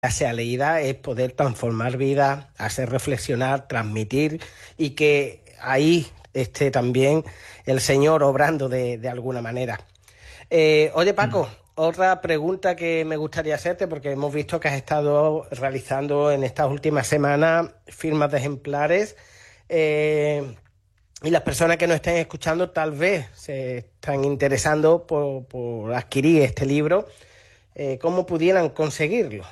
sea leída es poder transformar vidas, hacer reflexionar, transmitir y que ahí esté también el Señor obrando de alguna manera. Oye, Mm. Paco, otra pregunta que me gustaría hacerte, porque hemos visto que has estado realizando en estas últimas semanas firmas de ejemplares, eh, y las personas que nos estén escuchando tal vez se están interesando por adquirir este libro. ¿Cómo pudieran conseguirlo?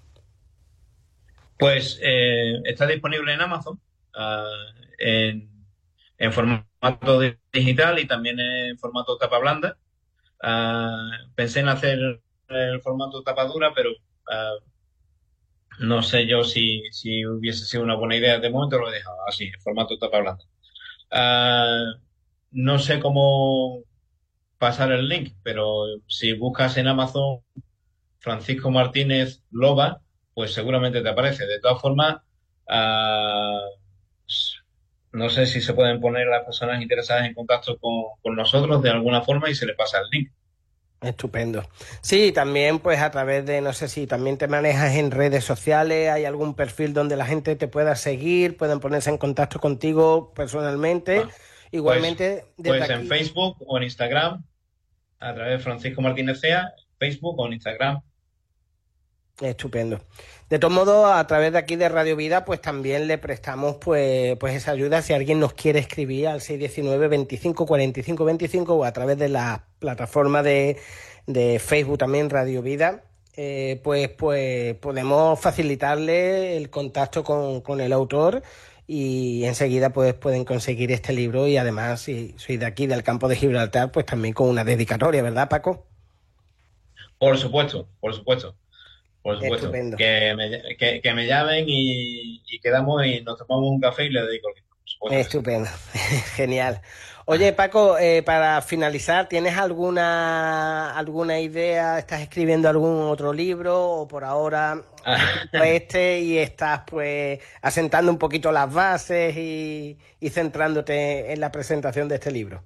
Pues está disponible en Amazon, ah, en, en formato digital y también en formato tapa blanda. Pensé en hacer el formato tapa dura, pero ah, no sé yo si hubiese sido una buena idea. De momento lo he dejado así, en formato tapa blanda. Ah, no sé cómo pasar el link, pero si buscas en Amazon Francisco Martínez Loba, pues seguramente te aparece. De todas formas, ah, no sé si se pueden poner las personas interesadas en contacto con nosotros de alguna forma y se les pasa el link. Estupendo. Sí, también pues a través de, no sé si también te manejas en redes sociales, hay algún perfil donde la gente te pueda seguir, pueden ponerse en contacto contigo personalmente. Va. Pues, Igualmente, desde pues en aquí. Facebook o en Instagram, a través de Francisco Martínez Cea, Facebook o en Instagram. Estupendo. De todos modos, a través de aquí de Radio Vida, pues también le prestamos pues esa ayuda si alguien nos quiere escribir al 619 25 45 25 o a través de la plataforma de Facebook también Radio Vida, pues podemos facilitarle el contacto con el autor y enseguida pues pueden conseguir este libro y además si soy de aquí del campo de Gibraltar, pues también con una dedicatoria, ¿verdad, Paco? Por supuesto, por supuesto, por supuesto. Estupendo. Que me llamen y quedamos y nos tomamos un café y le dedico el libro. Por supuesto que sí. Estupendo, genial. Oye, Paco, para finalizar, ¿tienes alguna idea? ¿Estás escribiendo algún otro libro o por ahora has escrito este y estás pues asentando un poquito las bases y centrándote en la presentación de este libro?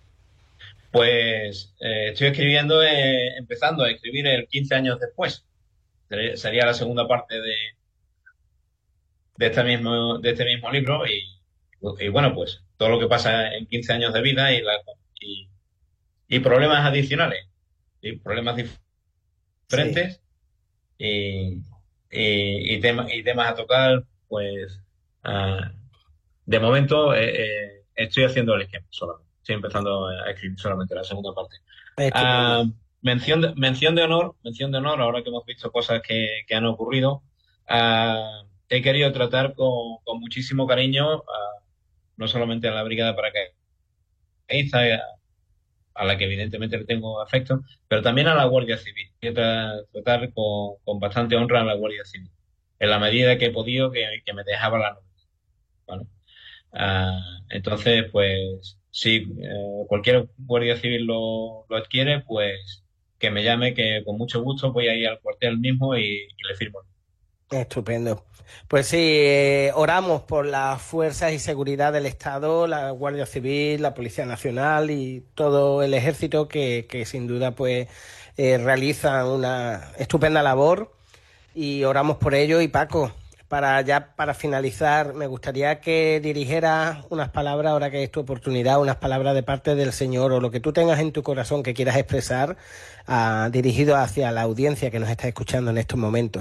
Pues estoy escribiendo, empezando a escribir el 15 años después. Sería la segunda parte de este mismo libro y bueno, pues todo lo que pasa en 15 años de vida y, y problemas adicionales y problemas Sí, diferentes y temas a tocar, pues ah, de momento estoy haciendo el esquema solamente. Estoy empezando a escribir solamente la segunda parte. estupendo. Ah, mención de honor, ahora que hemos visto cosas que han ocurrido, he querido tratar con muchísimo cariño, no solamente a la Brigada Paracaidista, a la que evidentemente le tengo afecto, pero también a la Guardia Civil. Quiero tratar con bastante honra a la Guardia Civil, en la medida que he podido, que me dejaba la novia, ¿vale? Entonces, pues, si cualquier guardia civil lo adquiere, pues que me llame, que con mucho gusto voy a ir al cuartel mismo y le firmo. Estupendo. Pues sí, oramos por las fuerzas y seguridad del Estado, la Guardia Civil, la Policía Nacional y todo el ejército que sin duda pues realizan una estupenda labor y oramos por ello. Y Paco, para finalizar, me gustaría que dirigieras unas palabras, ahora que es tu oportunidad, unas palabras de parte del Señor o lo que tú tengas en tu corazón que quieras expresar, dirigido hacia la audiencia que nos está escuchando en estos momentos.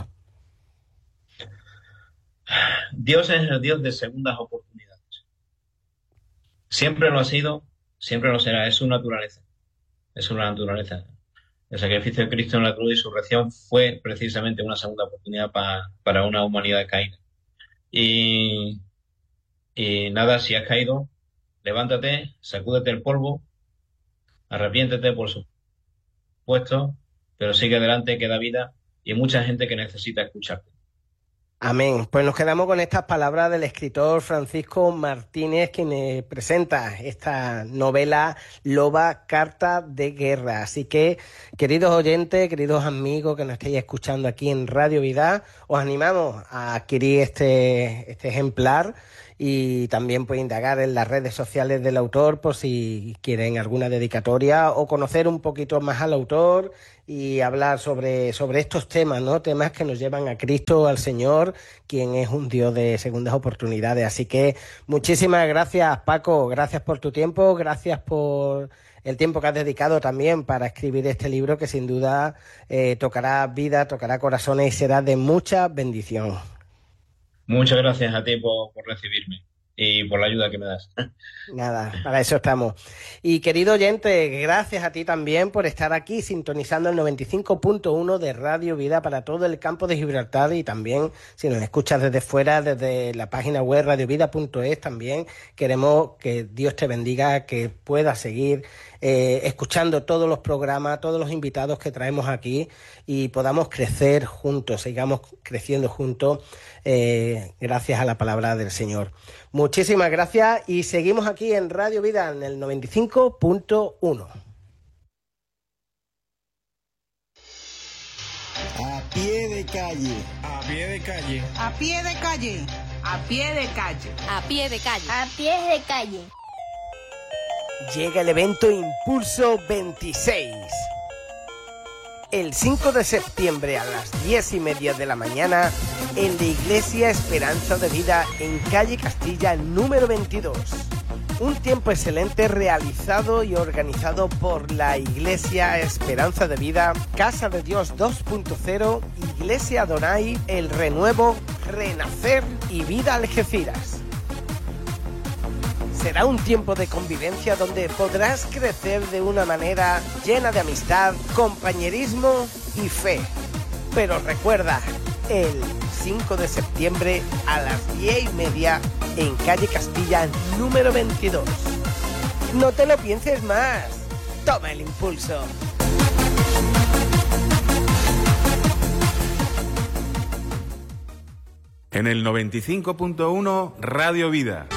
Dios es el Dios de segundas oportunidades. Siempre lo ha sido, siempre lo será. Es su naturaleza. Es su naturaleza. El sacrificio de Cristo en la cruz y su resurrección fue precisamente una segunda oportunidad para una humanidad caída. Y, y nada, si has caído, levántate, sacúdete el polvo, arrepiéntete, por supuesto, pero sigue adelante, queda vida y hay mucha gente que necesita escucharte. Amén. Pues nos quedamos con estas palabras del escritor Francisco Martínez, quien presenta esta novela Loba, Carta de Guerra. Así que, queridos oyentes, queridos amigos que nos estéis escuchando aquí en Radio Vida, os animamos a adquirir este ejemplar y también puede indagar en las redes sociales del autor por si quieren alguna dedicatoria o conocer un poquito más al autor y hablar sobre estos temas, ¿no? Temas que nos llevan a Cristo, al Señor, quien es un Dios de segundas oportunidades. Así que muchísimas gracias, Paco, gracias por tu tiempo, gracias por el tiempo que has dedicado también para escribir este libro que sin duda tocará vida, tocará corazones y será de mucha bendición. Muchas gracias a ti por recibirme y por la ayuda que me das. Nada, para eso estamos. Y querido oyente, gracias a ti también por estar aquí sintonizando el 95.1 de Radio Vida para todo el campo de Gibraltar y también si nos escuchas desde fuera, desde la página web radiovida.es también queremos que Dios te bendiga, que puedas seguir escuchando todos los programas, todos los invitados que traemos aquí y podamos crecer juntos, sigamos creciendo juntos gracias a la palabra del Señor. Muchísimas gracias y seguimos aquí en Radio Vida en el 95.1. A pie de calle. A pie de calle. A pie de calle. A pie de calle. A pie de calle. A pie de calle. Llega el evento Impulso 26. El 5 de septiembre a las 10:30 de la mañana en la Iglesia Esperanza de Vida en calle Castilla número 22. Un tiempo excelente realizado y organizado por la Iglesia Esperanza de Vida, Casa de Dios 2.0, Iglesia Adonai, El Renuevo, Renacer y Vida Algeciras. Será un tiempo de convivencia donde podrás crecer de una manera llena de amistad, compañerismo y fe. Pero recuerda, el 5 de septiembre a las 10:30 en calle Castilla número 22. No te lo pienses más. Toma el impulso. En el 95.1 Radio Vida.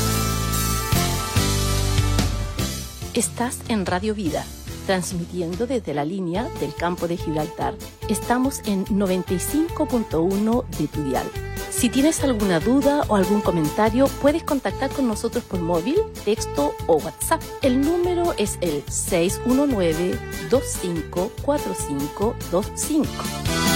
Estás en Radio Vida, transmitiendo desde la línea del campo de Gibraltar. Estamos en 95.1 de tu dial. Si tienes alguna duda o algún comentario, puedes contactar con nosotros por móvil, texto o WhatsApp. El número es el 619-254525.